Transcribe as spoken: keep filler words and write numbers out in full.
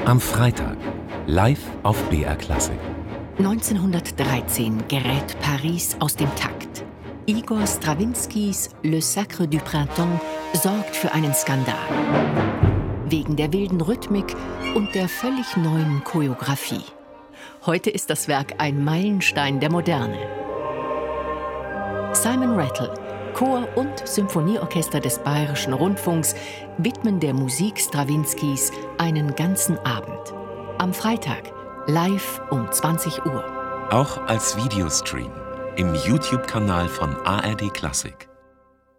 Am Freitag, live auf B R Klassik. neunzehnhundertdreizehn gerät Paris aus dem Takt. Igor Strawinskys Le Sacre du Printemps sorgt für einen Skandal. Wegen der wilden Rhythmik und der völlig neuen Choreografie. Heute ist das Werk ein Meilenstein der Moderne. Simon Rattle, Chor und Symphonieorchester des Bayerischen Rundfunks widmen der Musik Strawinskys einen ganzen Abend. Am Freitag, live um zwanzig Uhr. Auch als Videostream im YouTube-Kanal von A R D Klassik.